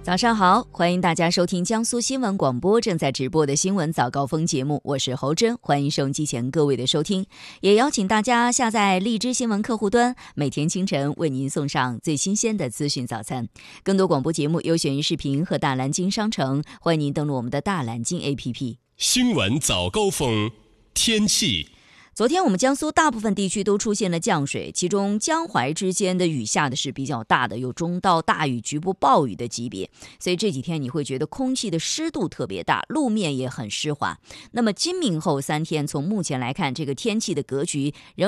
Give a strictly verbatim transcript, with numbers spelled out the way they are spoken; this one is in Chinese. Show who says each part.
Speaker 1: 早上好，欢迎大家收听江苏新闻广播正在直播的新闻早高峰节目，我是侯真，欢迎收音机前各位的收听，也邀请大家下载荔枝新闻客户端，每天清晨为您送上最新鲜的资讯早餐。更多广播节目优选于视频和大蓝鲸商城，欢迎您登录我们的大蓝鲸 A P P。
Speaker 2: 新闻早高峰天气。
Speaker 1: 昨天我们江苏大部分地区都出现了降水，其中江淮之间的雨下的是比较大的，有中到大雨局部暴雨的级别，所以这几天你会觉得空气的湿度特别大，路面也很湿滑。那么今明后三天从目前来看，这个天气的格局仍